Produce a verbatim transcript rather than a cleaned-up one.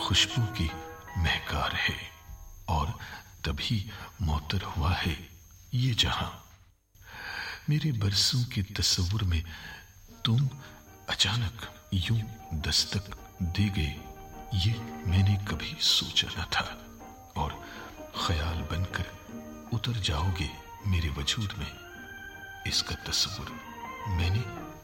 खुशबू की महकार है और तभी मौतर हुआ है ये जहां। मेरे बरसों के तस्वुर में तुम अचानक यूं दस्तक दे गए, ये मैंने कभी सोचा न था। और ख्याल बनकर उतर जाओगे मेरे वजूद में, इसका तस्वुर मैंने